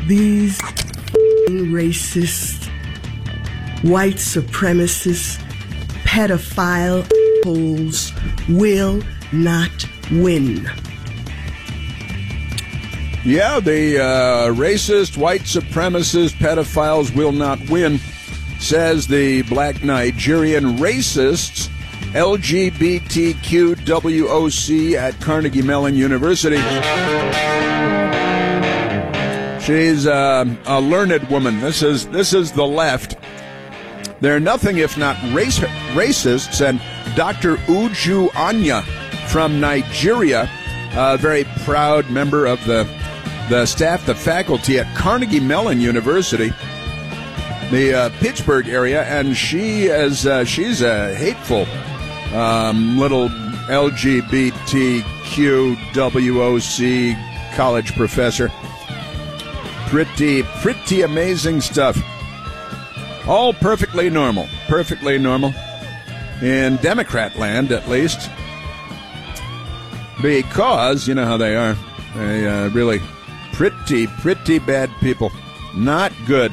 These racist, white supremacist, pedophile holes will not win. Yeah, the racist, white supremacist pedophiles will not win, says the black Nigerian racists, LGBTQWOC at Carnegie Mellon University. She's a learned woman. This is the left. They're nothing if not racists. And Dr. Uju Anya from Nigeria, a very proud member of the staff, the faculty at Carnegie Mellon University, the Pittsburgh area, and she's a hateful little LGBTQWOC college professor. Pretty amazing stuff. All perfectly normal in Democrat land, at least, because you know how they are. They really pretty bad people. Not good.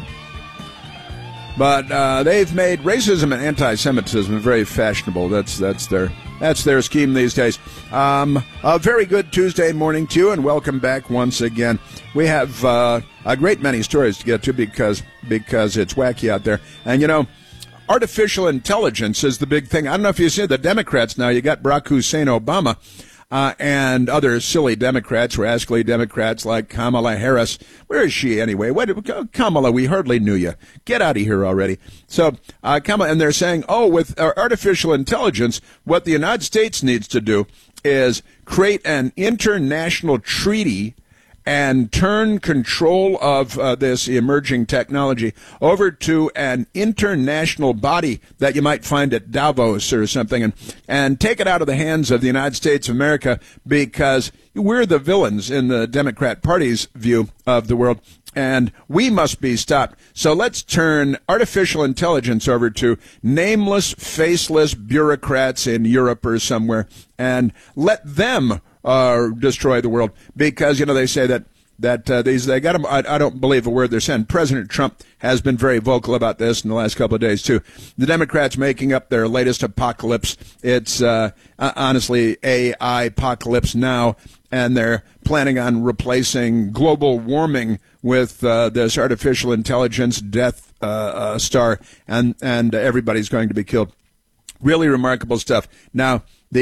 But they've made racism and anti-Semitism very fashionable. That's their scheme these days. A very good Tuesday morning to you, and welcome back once again. We have a great many stories to get to because it's wacky out there. And you know, artificial intelligence is the big thing. I don't know if you see the Democrats now. You got Barack Hussein Obama. And other silly Democrats, rascally Democrats like Kamala Harris. Where is she anyway? Kamala, we hardly knew you. Get out of here already. So, Kamala, and they're saying, with artificial intelligence, what the United States needs to do is create an international treaty and turn control of this emerging technology over to an international body that you might find at Davos or something, and take it out of the hands of the United States of America, because we're the villains in the Democrat Party's view of the world, and we must be stopped. So let's turn artificial intelligence over to nameless, faceless bureaucrats in Europe or somewhere, and let them destroy the world, because you know they say that they got them. I don't believe a word they're saying. President Trump has been very vocal about this in the last couple of days too. The Democrats making up their latest apocalypse. It's honestly AI apocalypse now, and they're planning on replacing global warming with this artificial intelligence Death Star, and everybody's going to be killed. Really remarkable stuff. Now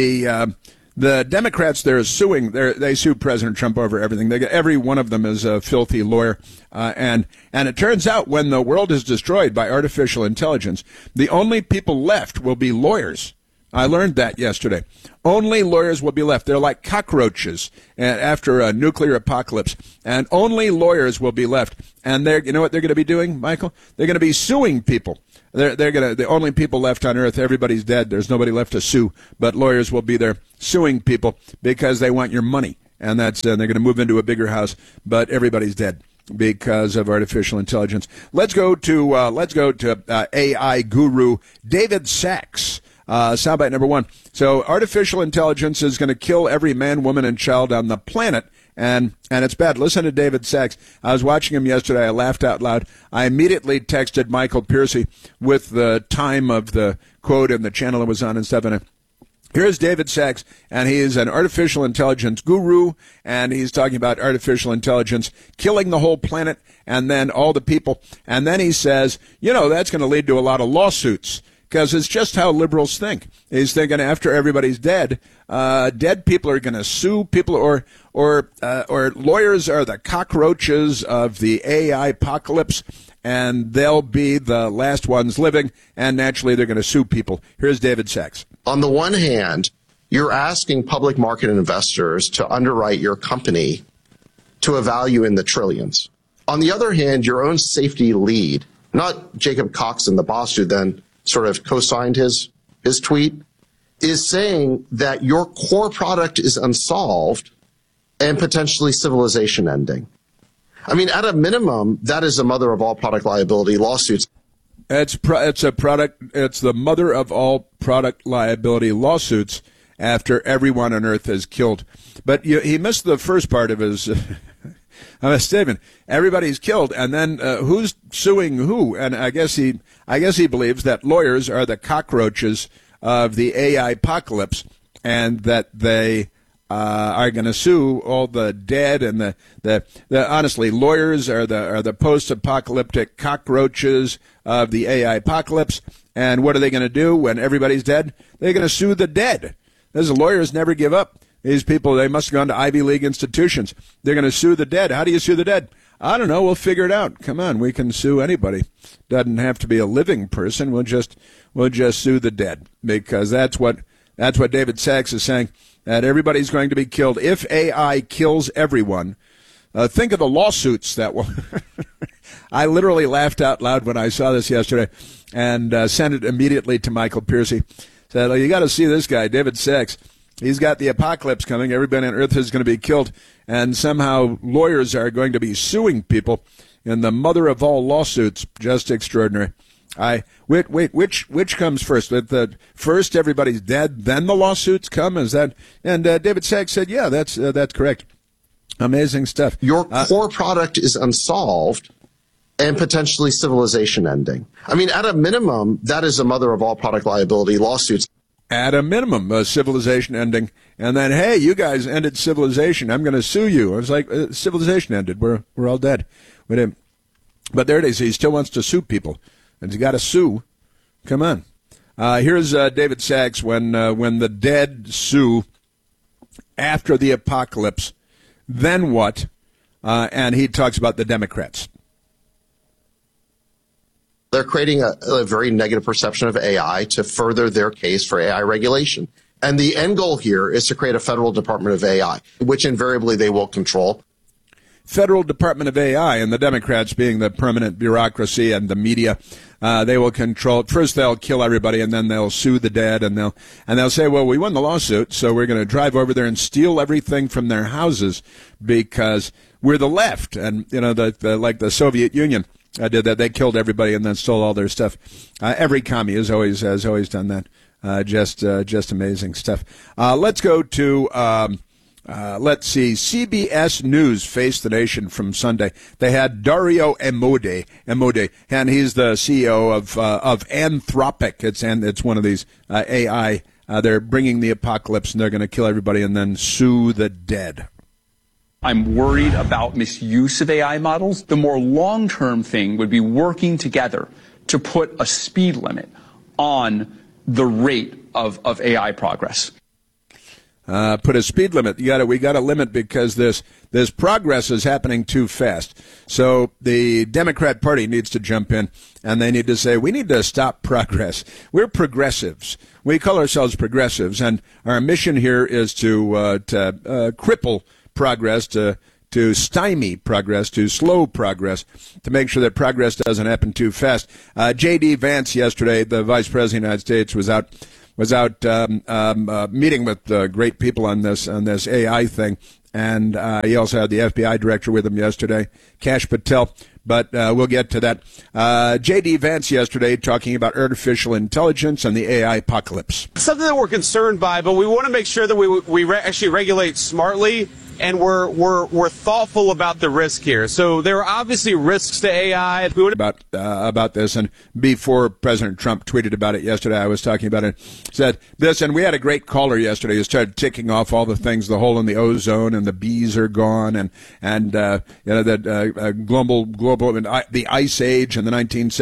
the Democrats, they're suing. They sue President Trump over everything. Every one of them is a filthy lawyer, and it turns out when the world is destroyed by artificial intelligence, the only people left will be lawyers. I learned that yesterday. Only lawyers will be left. They're like cockroaches after a nuclear apocalypse, and only lawyers will be left. And you know what they're going to be doing, Michael? They're going to be suing people. The only people left on earth, everybody's dead. There's nobody left to sue, but lawyers will be there suing people because they want your money. And they're going to move into a bigger house, but everybody's dead because of artificial intelligence. Let's go to AI guru David Sacks. Soundbite number one. So artificial intelligence is going to kill every man, woman, and child on the planet. And it's bad. Listen to David Sacks. I was watching him yesterday. I laughed out loud. I immediately texted Michael Piercy with the time of the quote and the channel it was on and stuff. And here's David Sacks, and he is an artificial intelligence guru, and he's talking about artificial intelligence killing the whole planet and then all the people. And then he says, that's going to lead to a lot of lawsuits, because it's just how liberals think. He's thinking after everybody's dead, dead people are going to sue people, or lawyers are the cockroaches of the AI apocalypse, and they'll be the last ones living, and naturally they're going to sue people. Here's David Sacks. On the one hand, you're asking public market investors to underwrite your company to a value in the trillions. On the other hand, your own safety lead, not Jacob Coxon, the boss who then sort of co-signed his tweet, is saying that your core product is unsolved and potentially civilization ending. I mean, at a minimum, that is the mother of all product liability lawsuits. It's the mother of all product liability lawsuits after everyone on earth is killed. But he missed the first part of his a statement. Everybody's killed, and then who's suing who? And I guess he believes that lawyers are the cockroaches of the AI apocalypse, and that they are going to sue all the dead and the honestly, lawyers are the post-apocalyptic cockroaches of the AI apocalypse. And what are they going to do when everybody's dead? They're going to sue the dead. Those lawyers never give up. These people, they must have gone to Ivy League institutions. They're going to sue the dead. How do you sue the dead? I don't know. We'll figure it out. Come on, we can sue anybody. Doesn't have to be a living person. We'll just sue the dead, because that's what David Sachs is saying, that everybody's going to be killed if AI kills everyone. Think of the lawsuits that will. I literally laughed out loud when I saw this yesterday, and sent it immediately to Michael Piercy. Said, "Oh, you got to see this guy, David Sachs. He's got the apocalypse coming. Everybody on Earth is going to be killed, and somehow lawyers are going to be suing people in the mother of all lawsuits. Just extraordinary." Which comes first? With the first, everybody's dead, then the lawsuits come. Is that? And David Sachs said, "Yeah, that's correct." Amazing stuff. Your core product is unsolved and potentially civilization ending. I mean, at a minimum, that is a mother of all product liability lawsuits. At a minimum, civilization ending. And then, hey, you guys ended civilization. I'm going to sue you. I was like, civilization ended. We're all dead. But there it is. He still wants to sue people. And you got to sue. Come on. Here's David Sachs when the dead sue after the apocalypse. Then what? And he talks about the Democrats. They're creating a very negative perception of AI to further their case for AI regulation. And the end goal here is to create a federal Department of AI, which invariably they will control. Federal Department of AI, and the Democrats being the permanent bureaucracy and the media, they will control it. First they'll kill everybody, and then they'll sue the dead, and they'll say, well, we won the lawsuit, so we're going to drive over there and steal everything from their houses because we're the left. And like the Soviet Union did that. They killed everybody and then stole all their stuff. Every commie has always done that. Just amazing stuff. Let's go to let's see. CBS News faced the nation from Sunday. They had Dario Amodei, and he's the CEO of Anthropic. It's one of these AI. They're bringing the apocalypse, and they're going to kill everybody and then sue the dead. I'm worried about misuse of AI models. The more long-term thing would be working together to put a speed limit on the rate of AI progress. Put a speed limit. We got to limit because this progress is happening too fast. So the Democrat Party needs to jump in, and they need to say, we need to stop progress. We're progressives. We call ourselves progressives, and our mission here is to cripple progress, to stymie progress, to slow progress, to make sure that progress doesn't happen too fast. J.D. Vance yesterday, the Vice President of the United States, was out meeting with great people on this AI thing, and he also had the FBI director with him yesterday, Kash Patel. But we'll get to that. J.D. Vance yesterday talking about artificial intelligence and the AI apocalypse. Something that we're concerned by, but we want to make sure that we actually regulate smartly, and we're thoughtful about the risk here. So there are obviously risks to AI. About this, and before President Trump tweeted about it yesterday, I was talking about it. Said this, and we had a great caller yesterday who started ticking off all the things: the hole in the ozone, and the bees are gone, and the global the ice age in the 1970s.